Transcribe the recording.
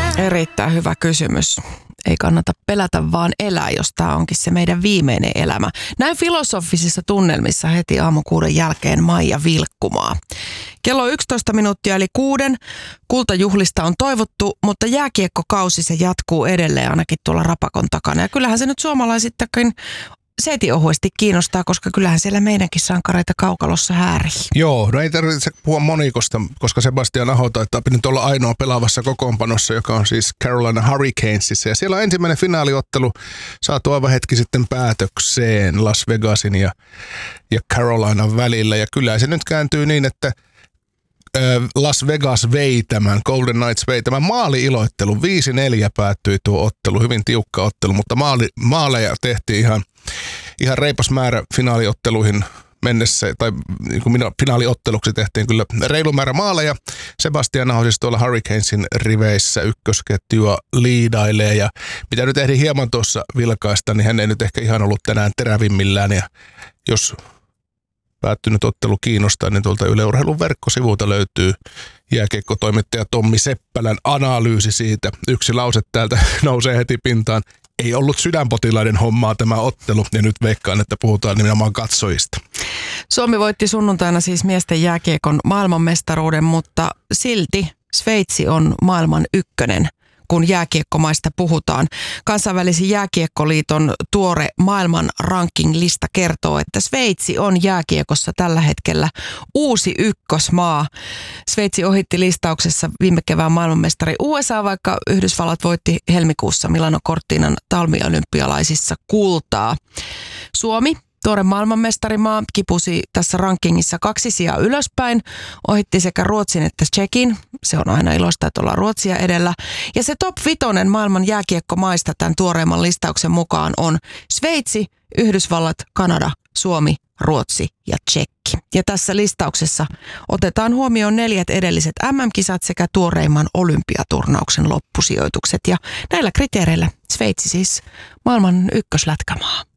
Erittäin hyvä kysymys. Ei kannata pelätä, vaan elää, jos tämä onkin se meidän viimeinen elämä. Näin filosofisissa tunnelmissa heti aamukuuden jälkeen Maija Vilkkumaa. Kello 11 minuuttia eli 6. Kultajuhlista on toivottu, mutta jääkiekkokausi se jatkuu edelleen ainakin tuolla Rapakon takana. Ja kyllähän se nyt suomalaisittakin seetiohuesti kiinnostaa, koska kyllähän siellä meidänkin sankareita kaukalossa häärii. Joo, no ei tarvitse puhua monikosta, koska Sebastian Aho taitaa nyt olla ainoa pelaavassa kokoonpanossa, joka on siis Carolina Hurricanesissa. Ja siellä on ensimmäinen finaaliottelu saatu aivan hetki sitten päätökseen Las Vegasin ja Carolinan välillä. Ja kyllä se nyt kääntyy niin, että Las Vegas vei tämän, Golden Knights vei tämän maali-iloittelu. 5-4 päättyi tuo ottelu, hyvin tiukka ottelu, mutta maaleja tehtiin ihan reipas määrä finaaliotteluihin mennessä, tai niin kuin finaaliotteluksi tehtiin kyllä reilu määrä maaleja. Sebastian Aho siis tuolla Hurricanesin riveissä ykkösketjua liidailee, ja mitä nyt ehdin hieman tuossa vilkaista, niin hän ei nyt ehkä ihan ollut tänään terävimmillään, ja jos päättynyt ottelu kiinnostaa, niin tuolta Yle Urheilun verkkosivulta löytyy jääkiekkotoimittaja Tommi Seppälän analyysi siitä. Yksi lause täältä nousee heti pintaan. Ei ollut sydänpotilaiden hommaa tämä ottelu, ja nyt veikkaan, että puhutaan nimenomaan katsojista. Suomi voitti sunnuntaina siis miesten jääkiekon maailmanmestaruuden, mutta silti Sveitsi on maailman ykkönen, kun jääkiekkomaista puhutaan. Kansainvälisen jääkiekkoliiton tuore maailman ranking-lista kertoo, että Sveitsi on jääkiekossa tällä hetkellä uusi ykkösmaa. Sveitsi ohitti listauksessa viime kevään maailmanmestari USA, vaikka Yhdysvallat voitti helmikuussa Milano Cortinan talviolympialaisissa kultaa. Suomi, tuore maailmanmestarimaa, kipusi tässä rankingissa 2 sijaa ylöspäin, ohitti sekä Ruotsin että Tšekin. Se on aina iloista, että ollaan Ruotsia edellä. Ja se top 5 maailman jääkiekkomaista tämän tuoreimman listauksen mukaan on Sveitsi, Yhdysvallat, Kanada, Suomi, Ruotsi ja Tšekki. Ja tässä listauksessa otetaan huomioon 4 edelliset MM-kisat sekä tuoreimman olympiaturnauksen loppusijoitukset. Ja näillä kriteereillä Sveitsi siis maailman ykköslätkämaa.